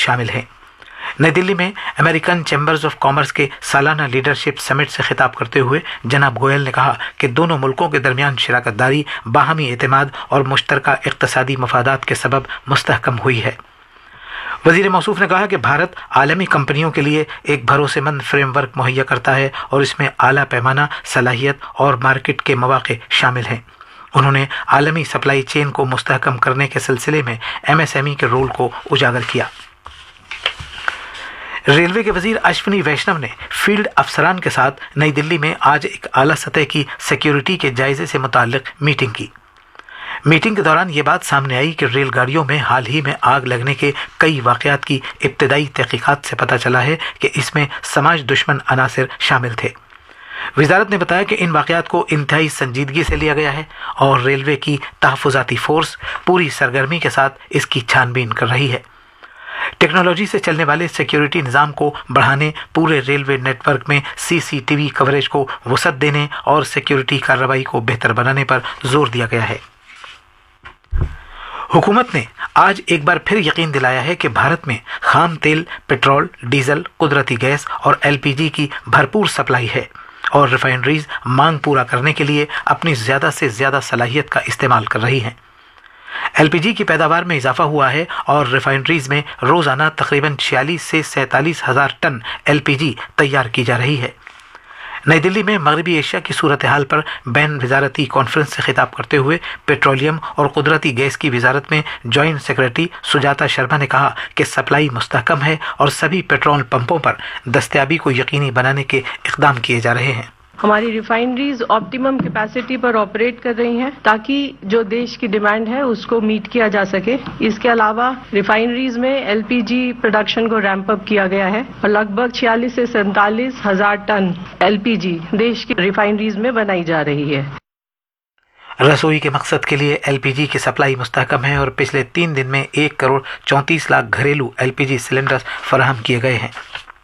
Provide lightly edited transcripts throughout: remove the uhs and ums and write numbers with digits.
शामिल हैं। नई दिल्ली में अमेरिकन चैम्बर्स ऑफ कॉमर्स के सालाना लीडरशिप समिट से खिताब करते हुए जनाब गोयल ने कहा कि दोनों मुल्कों के दरमियान शराकतदारी बाहमी एतमाद और मुश्तरका इक़्तिसादी मफादात के सबब मुस्तहकम हुई है। वज़ीर मौसूफ ने कहा कि भारत आलमी कंपनियों के लिए एक भरोसेमंद फ्रेमवर्क मुहैया करता है और इसमें आला पैमाना सलाहियत और मार्केट के मौक़े शामिल हैं। उन्होंने आलमी सप्लाई चेन को मुस्तहकम करने के सिलसिले में MSME के रोल को उजागर किया। रेलवे के वजीर अश्विनी वैष्णव ने फील्ड अफसरान के साथ नई दिल्ली में आज एक आला सतह की सिक्योरिटी के जायजे से मुताल्लिक मीटिंग की। मीटिंग के दौरान ये बात सामने आई कि रेलगाड़ियों में हाल ही में आग लगने के कई वाक़यात की इब्तदाई तहकीकात से पता चला है कि इसमें समाज दुश्मन अनासिर शामिल थे। वजारत ने बताया कि इन वाक़यात को इंतहाई संजीदगी से लिया गया है और रेलवे की तहफ़्फ़ुज़ाती फ़ोर्स पूरी सरगर्मी के साथ इसकी छानबीन कर रही है। टेक्नोलॉजी से चलने वाले सिक्योरिटी निज़ाम को बढ़ाने, पूरे रेलवे नेटवर्क में CCTV कवरेज को वसअत देने और सिक्योरिटी कार्रवाई को बेहतर बनाने पर जोर दिया गया है। हुकूमत ने आज एक बार फिर यकीन दिलाया है कि भारत में खाम तेल, पेट्रोल, डीजल, कुदरती गैस और LPG की भरपूर सप्लाई है और रिफाइनरीज मांग पूरा करने के लिए अपनी ज़्यादा से ज़्यादा सलाहियत का इस्तेमाल कर रही हैं। LPG की पैदावार में इजाफा हुआ है और रिफाइनरीज में रोज़ाना तकरीबन 46 से 47 हज़ार टन LPG तैयार की जा रही है। नई दिल्ली में मगरबी एशिया की सूरत हाल पर बैन वजारती कॉन्फ्रेंस से खिताब करते हुए पेट्रोलियम और कुदरती गैस की वजारत में जॉइंट सेक्रेटरी सुजाता शर्मा ने कहा कि सप्लाई मुस्तहकम है और सभी पेट्रोल पंपों पर दस्तयाबी को यकीनी बनाने के इक़दाम किए जा रहे हैं। हमारी रिफाइनरीज ऑप्टिमम कैपेसिटी पर ऑपरेट कर रही हैं ताकि जो देश की डिमांड है उसको मीट किया जा सके। इसके अलावा रिफाइनरीज में LPG प्रोडक्शन को रैंप अप किया गया है और लगभग 46 से 47 हज़ार टन LPG देश की रिफाइनरीज में बनाई जा रही है। रसोई के मकसद के लिए LPG की सप्लाई मुस्तहकम है और पिछले 3 दिन में 1 करोड़ 34 लाख घरेलू LPG सिलेंडर्स फराहम किए गए हैं।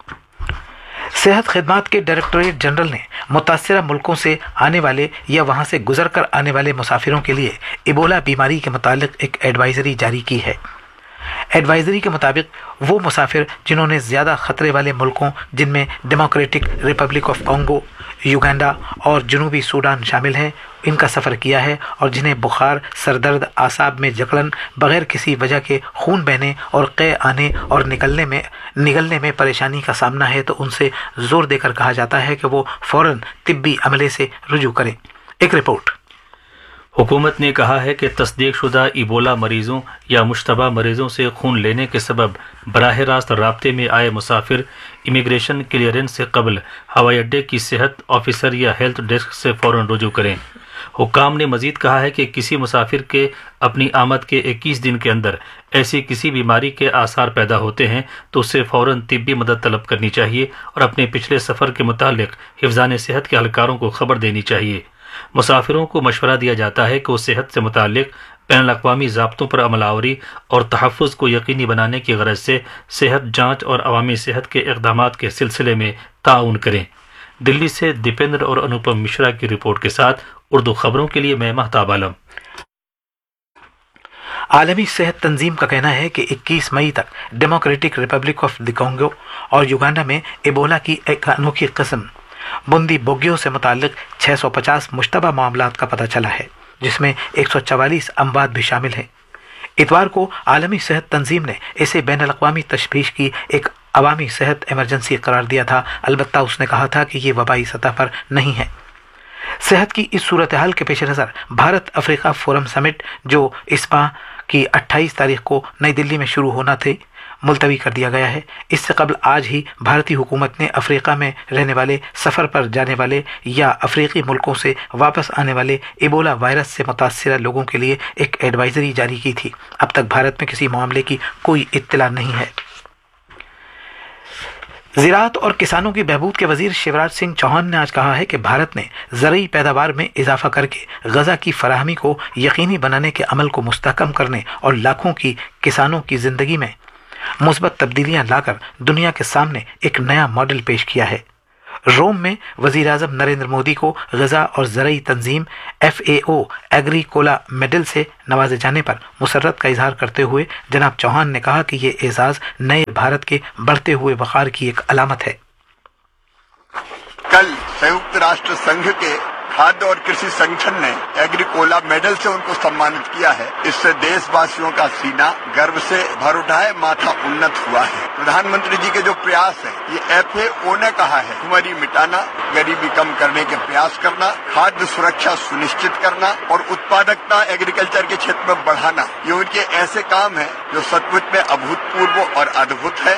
सेहत खिदमात के डायरेक्टोरेट जनरल ने मुतासिरा मुल्कों से आने वाले या वहां से गुजर कर आने वाले मुसाफिरों के लिए इबोला बीमारी के मुतालिक एक एडवाइजरी जारी की है। एडवाइजरी के मुताबिक वो मुसाफिर जिन्होंने ज़्यादा ख़तरे वाले मुल्कों जिनमें democratic Republic of Congo, Uganda और जनूबी सूडान शामिल हैं, इनका सफ़र किया है और जिन्हें बुखार, सरदर्द, आसाब में जकड़न, बग़ैर किसी वजह के खून बहने और क़े आने और निगलने में परेशानी का सामना है, तो उनसे ज़ोर देकर कहा जाता है कि वो फ़ौरन तिब्बी अमले से रुजू करें। एक रिपोर्ट। हुकूमत ने कहा है कि तस्दीकशुदा इबोला मरीजों या मुश्तबा मरीजों से खून लेने के सबब बराह रास्त राब्ते में आए मुसाफिर इमिग्रेशन क्लियरेंस से कबल हवाई अड्डे की सेहत ऑफिसर या हेल्थ डेस्क से फ़ौरन रुजू करें। हुक्काम ने मजीद कहा है कि किसी मुसाफिर के अपनी आमद के 21 दिन के अंदर ऐसी किसी बीमारी के आसार पैदा होते हैं तो उससे फ़ौरन तिब्बी मदद तलब करनी चाहिए और अपने पिछले सफ़र के मुतालिक हिफ्ज़ान सेहत के अहलकारों को खबर देनी चाहिए। मुसाफिरों को मशवरा दिया जाता है कि वो सेहत से मुतालिक बैनुल-अक़वामी ज़ाब्तों पर अमलावरी और तहफ़्फ़ुज़ को यकीनी बनाने की गरज से सेहत जाँच और अवामी सेहत के इक़दामात के सिलसिले में ताउन करें। दिल्ली से दीपेंद्र और अनुपम मिश्रा की रिपोर्ट के साथ उर्दू खबरों के लिए मैं महताब आलम। आलमी सेहत तंजीम का कहना है कि 21 मई तक democratic Republic of the Congo और युगांडा में इबोला की एक अनोखी किस्म बुंदी बोगियो से मुताल्लिक 650 मुश्तबा मामलात का पता चला है, जिसमें 144 अमवात भी शामिल हैं। इतवार को आलमी सेहत तंजीम ने इसे बैनुल-अक़वामी तशवीश की एक अवामी सेहत इमरजेंसी करार दिया था। अलबत्ता उसने कहा था कि ये वबाई सतह पर नहीं है। सेहत की इस सूरत हाल के पेश नज़र भारत अफ्रीका फोरम समिट जो इस माह की 28 तारीख को नई दिल्ली में शुरू होना थे, मुलतवी कर दिया गया है। इससे कबल आज ही भारतीय हुकूमत ने अफ्रीका में रहने वाले, सफ़र पर जाने वाले या अफ्रीकी मुल्कों से वापस आने वाले इबोला वायरस से मुतासिर लोगों के लिए एक एडवाइजरी जारी की थी। अब तक भारत में किसी मामले की कोई इत्तला नहीं है। ज़राअत और किसानों की बहबूद के वजीर शिवराज सिंह चौहान ने आज कहा है कि भारत ने ज़रई पैदावार में इजाफा करके ग़ज़ा की फराहमी को यकीनी बनाने के अमल को मुस्तहकम करने और लाखों की किसानों की ज़िंदगी में मुस्बत तब्दीलियां लाकर दुनिया के सामने एक नया मॉडल पेश किया है। रोम में वजीर आजम नरेंद्र मोदी को ग़िज़ा और ज़रई तंजीम FAO एग्रीकोला मेडल से नवाजे जाने पर मुसर्रत का इजहार करते हुए जनाब चौहान ने कहा कि ये एजाज़ नए भारत के बढ़ते हुए वक़ार की एक अलामत है। कल संयुक्त राष्ट्र संघ के खाद्य और कृषि संगठन ने एग्रीकोला मेडल से उनको सम्मानित किया है। इससे देशवासियों का सीना गर्व से भर उठा है, माथा उन्नत हुआ है। प्रधानमंत्री जी के जो प्रयास है, ये FAO ने कहा है, भुखमरी मिटाना, गरीबी कम करने के प्रयास करना, खाद्य सुरक्षा सुनिश्चित करना और उत्पादकता एग्रीकल्चर के क्षेत्र में बढ़ाना, ये उनके ऐसे काम है जो सचमुच में अभूतपूर्व और अद्भुत है।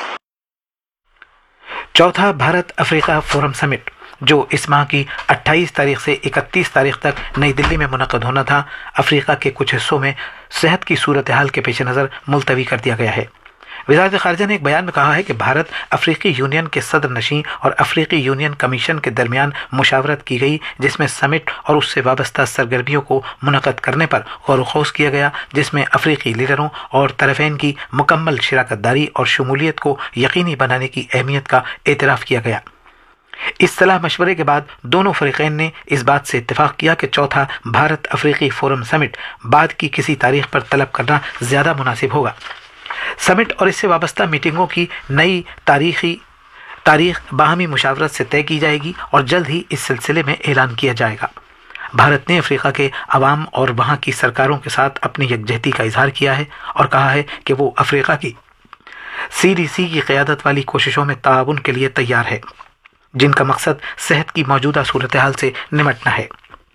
चौथा भारत अफ्रीका फोरम समिट जो इस माह की 28 तारीख से 31 तारीख तक नई दिल्ली में मुनक़द होना था, अफ्रीका के कुछ हिस्सों में सेहत की सूरत हाल के पेश नज़र मुलतवी कर दिया गया है। वज़ारत ख़ारिजा ने एक बयान में कहा है कि भारत अफ्रीकी यूनियन के सदर नशीं और अफ्रीकी यूनियन कमीशन के दरमियान मुशावरत की गई, जिसमें समिट और उससे वाबस्ता सरगर्मियों को मुनक़द करने पर गौर ख़ौस किया गया, जिसमें अफ्रीकी लीडरों और तरफ़ैन की मुकम्मल शिराकतदारी और शमूलियत को यकीनी बनाने की अहमियत का एतराफ़ किया गया। इस सलाह मशवरे के बाद दोनों फ़रीक़ैन ने इस बात से इत्तेफाक किया कि चौथा भारत अफ्रीकी फोरम समिट बाद की किसी तारीख पर तलब करना ज़्यादा मुनासिब होगा। समिट और इससे वाबस्ता मीटिंगों की नई तारीख बाहमी मुशावरत से तय की जाएगी और जल्द ही इस सिलसिले में ऐलान किया जाएगा। भारत ने अफ्रीका के अवाम और वहाँ की सरकारों के साथ अपनी यकजहती का इजहार किया है और कहा है कि वो अफ्रीका की CDC की क़यादत वाली कोशिशों में ताउन के लिए तैयार है, जिनका मकसद सेहत की मौजूदा सूरत हाल से निमटना है।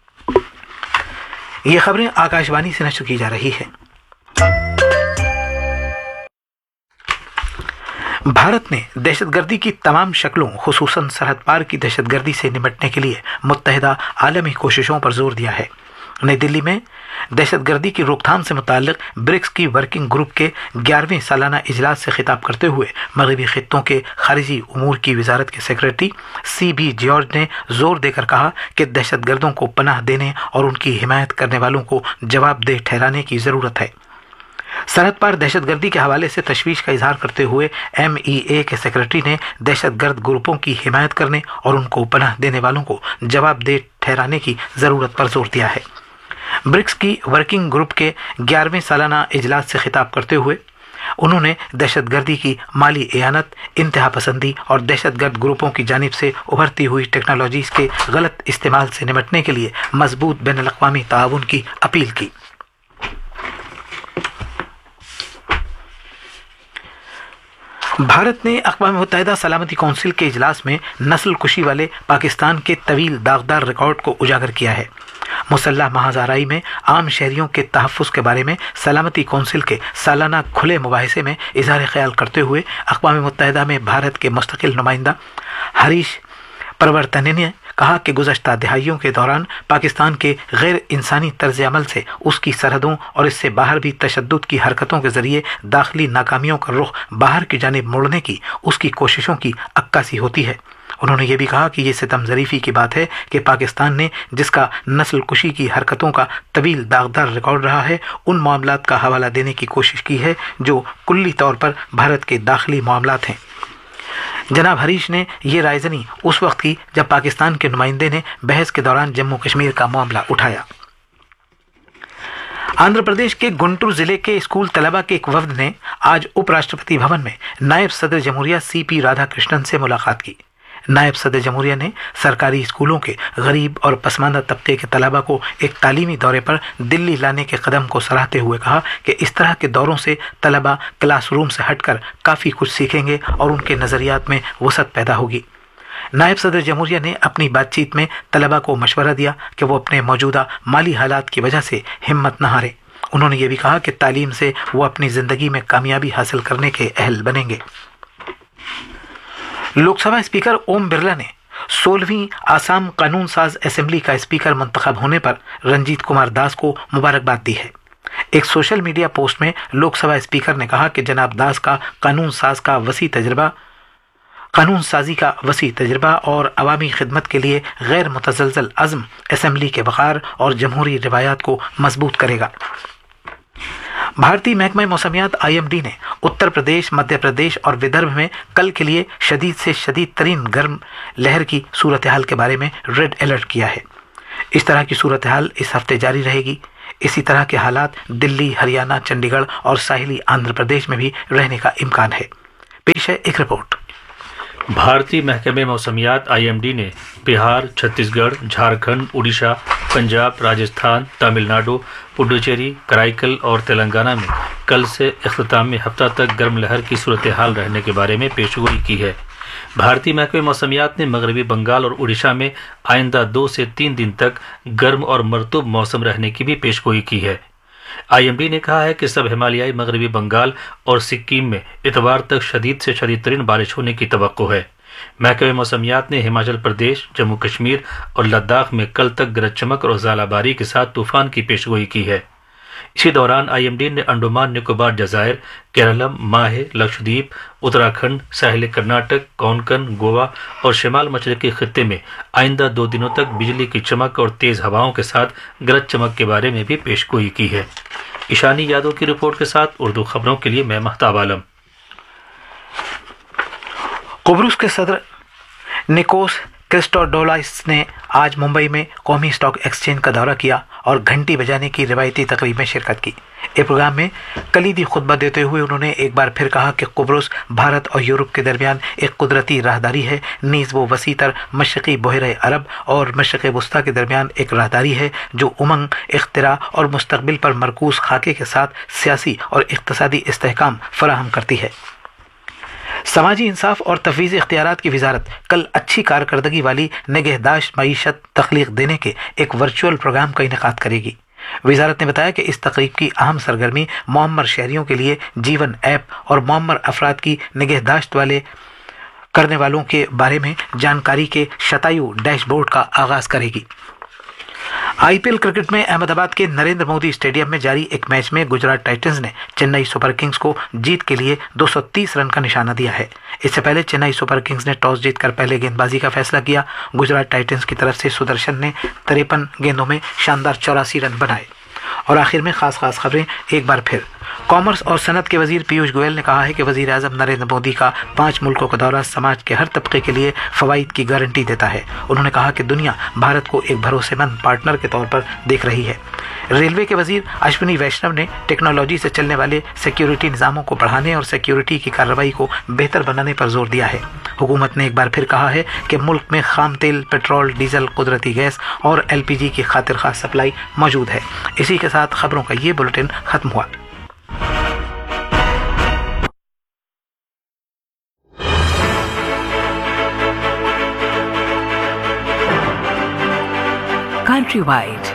ये खबरें आकाशवाणी से नशर की जा रही है। भारत ने दहशतगर्दी की तमाम शक्लों, खुसूसन सरहद पार की दहशतगर्दी से निपटने के लिए मुत्तहिदा आलमी कोशिशों पर जोर दिया है। नई दिल्ली में दहशतगर्दी की रोकथाम से मुताल्लिक ब्रिक्स की वर्किंग ग्रुप के 11वें सालाना इजलास से खिताब करते हुए मगरबी खित्तों के खारिजी उमूर की वजारत के सेक्रेटरी CB जॉर्ज ने जोर देकर कहा कि दहशतगर्दों को पनाह देने और उनकी हिमायत करने वालों को जवाबदेह ठहराने की ज़रूरत है। सरहद पार दहशतगर्दी के हवाले से तशवीश का इजहार करते हुए MEA के सेक्रेटरी ने दहशतगर्द ग्रुपों की हिमायत करने और उनको पनाह देने वालों को जवाबदेह ठहराने की ज़रूरत पर जोर दिया है। ब्रिक्स की वर्किंग ग्रुप के 11वें सालाना इजलास से खिताब करते हुए उन्होंने दहशतगर्दी की माली एयानत, इंतहा पसंदी और दहशतगर्द ग्रुपों की जानिब से उभरती हुई टेक्नोलॉजीज़ के गलत इस्तेमाल से निपटने के लिए मजबूत बैनुल-अक़वामी ताउन की अपील की। भारत ने अक़वाम मुत्तहिदा सलामती कौंसिल के इजलास में नस्ल कुशी वाले पाकिस्तान के तवील दागदार रिकॉर्ड को उजागर किया है। मुसल्लह महाज़ाराई में आम शहरियों के तहफ़्फ़ुज़ के बारे में सलामती कौंसिल के सालाना खुले मुबाहिसे में इज़हार ख़याल करते हुए अक़वाम मुत्तहिदा में भारत के मुस्तक़िल नुमाइंदा हरीश परवर्तने ने कहा कि गुज़श्ता दिहाइयों के दौरान पाकिस्तान के गैर इंसानी तर्ज अमल से उसकी सरहदों और इससे बाहर भी तशद्दुद की हरकतों के ज़रिए दाखिली नाकामियों का रुख बाहर की जानिब मोड़ने की उसकी कोशिशों की अक्कासी होती है। उन्होंने ये भी कहा कि ये सितम ज़रीफ़ी की बात है कि पाकिस्तान ने जिसका नस्ल कुशी की हरकतों का तवील दागदार रिकॉर्ड रहा है, उन मामलात का हवाला देने की कोशिश की है जो कुल्ली तौर पर भारत के दाखिली मामलात हैं। जनाब हरीश ने ये रायज़नी उस वक्त की जब पाकिस्तान के नुमाइंदे ने बहस के दौरान जम्मू कश्मीर का मामला उठाया। आंध्र प्रदेश के गुंटूर जिले के स्कूल तलबा के एक वफ्द ने आज उपराष्ट्रपति भवन में नायब सदर जमहूरिया CP राधाकृष्णन से मुलाकात की। नायब सदर जमहूरिया ने सरकारी स्कूलों के गरीब और पसमानदा तबके के तलबा को एक तालीमी दौरे पर दिल्ली लाने के कदम को सराहते हुए कहा कि इस तरह के दौरों से तलबा क्लासरूम से हटकर काफ़ी कुछ सीखेंगे और उनके नज़रियात में वसअत पैदा होगी। नायब सदर जमहूरिया ने अपनी बातचीत में तलबा को मशवरा दिया कि वो अपने मौजूदा माली हालात की वजह से हिम्मत न हारें। उन्होंने ये भी कहा कि तालीम से वो अपनी ज़िंदगी में कामयाबी हासिल करने के अहल बनेंगे। लोकसभा स्पीकर ओम बिरला ने 16वीं आसाम कानून साज असेंबली का स्पीकर मंतखब होने पर रंजीत कुमार दास को मुबारकबाद दी है। एक सोशल मीडिया पोस्ट में लोकसभा स्पीकर ने कहा कि जनाब दास का कानून साजी का वसी तजर्बा और अवामी खिदमत के लिए गैर मुतज़लज़ल अज़्म असेंबली के वक़ार और जमहूरी रिवायात को मजबूत करेगा। भारतीय महकमा मौसमियात IMD ने उत्तर प्रदेश, मध्य प्रदेश और विदर्भ में कल के लिए शदीद से शदीद तरीन गर्म लहर की सूरत हाल के बारे में रेड अलर्ट किया है। इस तरह की सूरत हाल इस हफ्ते जारी रहेगी। इसी तरह के हालात दिल्ली, हरियाणा, चंडीगढ़ और साहिली आंध्र प्रदेश में भी रहने का इम्कान है। पेश है एक रिपोर्ट। भारतीय महकमे मौसमियात IMD ने बिहार, छत्तीसगढ़, झारखंड, उड़ीसा, पंजाब, राजस्थान, तमिलनाडु, पुडुचेरी, कराईकल और तेलंगाना में कल से इख्तितामी हफ्ता तक गर्म लहर की सूरत हाल रहने के बारे में पेशगोई की है। भारतीय महकमे मौसमियात ने मगरबी बंगाल और उड़ीसा में आइंदा 2 से 3 दिन तक गर्म और मरतूब मौसम रहने की भी पेशगोई की है। IMD ने कहा है कि सब हिमालयाई मगरबी बंगाल और सिक्किम में इतवार तक शदीद से शदीद तरीन बारिश होने की तवक्को है। महकमे मौसमियात ने हिमाचल प्रदेश, जम्मू कश्मीर और लद्दाख में कल तक गरज चमक और ज़ालाबारी के साथ तूफान की पेशगोई की है। इसी दौरान IMD ने अंडमान निकोबार जजायर, केरलम, माहे, लक्षद्वीप, उत्तराखंड, साहिल कर्नाटक, कोंकण, गोवा और शिमाल मशरकी खित्ते में आइंदा 2 दिनों तक बिजली की चमक और तेज हवाओं के साथ गरज चमक के बारे में भी पेशगोई की है। ईशानी यादव की रिपोर्ट के साथ उर्दू खबरों के लिए मैं महताब आलम। कुब्रुस के सदर निकोस क्रिस्टोडोलाइस ने आज मुंबई में कौमी स्टॉक एक्सचेंज का दौरा किया और घंटी बजाने की रिवायती तकरीब में शिरकत की। इस प्रोग्राम में कलीदी खुतबा देते हुए उन्होंने एक बार फिर कहा कि कुब्रुस भारत और यूरोप के दरमियान एक कुदरती राहदारी है, नीज़ वो वसीतर मशरक़ी बहरे अरब और मशरक़ वस्ता के दरमियान एक राहदारी है जो उमंग, इख्तिरा और मुस्तक़बिल पर मरकूज़ खाके के साथ सियासी और इक़्तिसादी इस्तेहकाम फराहम करती है। समाजी इंसाफ और तफवीज़ इख्तियारात की वजारत कल अच्छी कारकर्दगी वाली निगहदाश्त मईशत तख्लीक देने के एक वर्चुअल प्रोग्राम का इनेकाद करेगी। वजारत ने बताया कि इस तकरीब की अहम सरगर्मी मुअम्मर शहरियों के लिए जीवन ऐप और मुअम्मर अफराद की निगहदाश्त वाले करने वालों के बारे में जानकारी के शतायु डैशबोर्ड का आगाज करेगी। IPL क्रिकेट में अहमदाबाद के नरेंद्र मोदी स्टेडियम में जारी एक मैच में गुजरात टाइटंस ने चेन्नई सुपर किंग्स को जीत के लिए 230 रन का निशाना दिया है। इससे पहले चेन्नई सुपर किंग्स ने टॉस जीतकर पहले गेंदबाजी का फैसला किया। गुजरात टाइटंस की तरफ से सुदर्शन ने 53 गेंदों में शानदार 84 रन बनाए। और आखिर में खास खबरें एक बार फिर। कॉमर्स और सनत के वजीर पीयूष गोयल ने कहा है कि वजीर आजम नरेंद्र मोदी का 5 मुल्कों का दौरा समाज के हर तबके के लिए फवाइद की गारंटी देता है। उन्होंने कहा कि दुनिया भारत को एक भरोसेमंद पार्टनर के तौर पर देख रही है। रेलवे के वजीर अश्विनी वैष्णव ने टेक्नोलॉजी से चलने वाले सिक्योरिटी निज़ामों को बढ़ाने और सिक्योरिटी की कार्रवाई को बेहतर बनाने पर जोर दिया है। हुकूमत ने एक बार फिर कहा है कि मुल्क में खाम तेल, पेट्रोल, डीजल, कुदरती गैस और LPG की खातिर खास सप्लाई मौजूद है। इसी के साथ खबरों का ये बुलेटिन खत्म हुआ। Countrywide.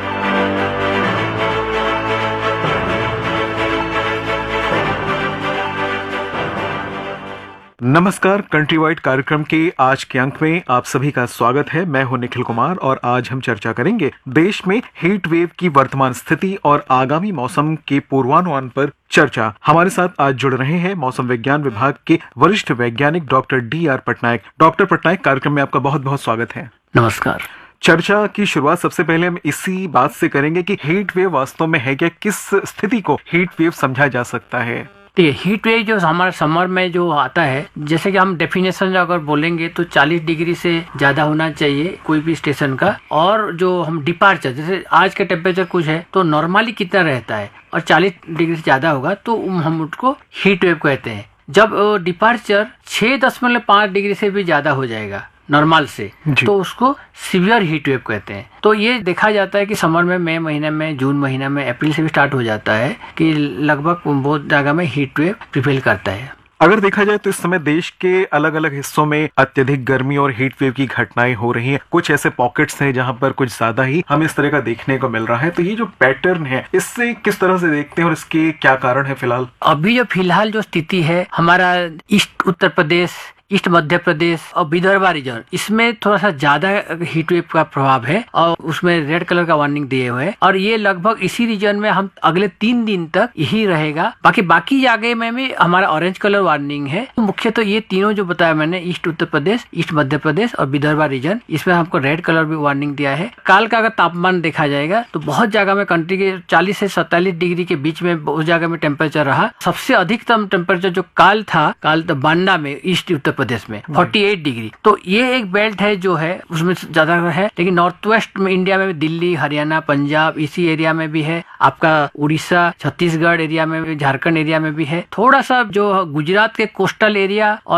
नमस्कार, कंट्रीवाइड कार्यक्रम के आज के अंक में आप सभी का स्वागत है। मैं हूं निखिल कुमार और आज हम चर्चा करेंगे देश में हीट वेव की वर्तमान स्थिति और आगामी मौसम के पूर्वानुमान पर चर्चा। हमारे साथ आज जुड़ रहे हैं मौसम विज्ञान विभाग के वरिष्ठ वैज्ञानिक doctor DR Patnaik. Doctor Patnaik, कार्यक्रम में आपका बहुत बहुत स्वागत है। नमस्कार। चर्चा की शुरुआत सबसे पहले हम इसी बात से करेंगे कि हीट वेव वास्तव में है क्या, किस स्थिति को हीट वेव समझा जा सकता है? देखिए, हीट वेव जो हमारे समर में जो आता है, जैसे कि हम डेफिनेशन अगर बोलेंगे तो 40 डिग्री से ज्यादा होना चाहिए कोई भी स्टेशन का। और जो हम डिपार्चर, जैसे आज का टेम्परेचर कुछ है तो नॉर्मली कितना रहता है और 40 डिग्री से ज्यादा होगा तो हम उसको हीट वेव कहते हैं। जब डिपार्चर 6.5 डिग्री से भी ज्यादा हो जाएगा नॉर्मल से तो उसको सीवियर हीट वेव कहते हैं। तो ये देखा जाता है कि समर में मई महीने में, जून महीने में, अप्रैल से भी स्टार्ट हो जाता है कि लगभग बहुत जगह में हीट वेव प्रिवेल करता है। अगर देखा जाए तो इस समय देश के अलग अलग हिस्सों में अत्यधिक गर्मी और हीट वेव की घटनाएं हो रही हैं। कुछ ऐसे पॉकेट्स हैं जहां पर कुछ ज्यादा ही हमें इस तरह का देखने को मिल रहा है। तो ये जो पैटर्न है, इससे किस तरह से देखते हैं और इसके क्या कारण है फिलहाल? अभी जो फिलहाल जो स्थिति है, हमारा ईस्ट उत्तर प्रदेश, ईस्ट मध्य प्रदेश और विदर्भा रीजन, इसमें थोड़ा सा ज्यादा हीट वेव का प्रभाव है और उसमें रेड कलर का वार्निंग दिए हुए है और ये लगभग इसी रीजन में हम अगले 3 दिन तक यही रहेगा। बाकी जगह में भी हमारा ऑरेंज कलर वार्निंग है। मुख्य तो ये तीनों जो बताया मैंने, ईस्ट उत्तर प्रदेश, ईस्ट मध्य प्रदेश और विदर्भा रीजन, इसमें हमको रेड कलर भी वार्निंग दिया है। काल का अगर तापमान देखा जाएगा तो बहुत जगह में कंट्री के 40 से 47 डिग्री के बीच में उस जगह में टेम्परेचर रहा। सबसे अधिकतम टेम्परेचर जो काल तो बांडा में ईस्ट उत्तर प्रदेश में 48 डिग्री। तो ये एक बेल्ट है जो है उसमें ज्यादा है, लेकिन नॉर्थ वेस्ट में इंडिया में दिल्ली, हरियाणा, पंजाब इसी एरिया में भी है, आपका उड़ीसा, छत्तीसगढ़ एरिया में भी, झारखंड एरिया में भी है। थोड़ा सा जो गुजरात के कोस्टल एरिया और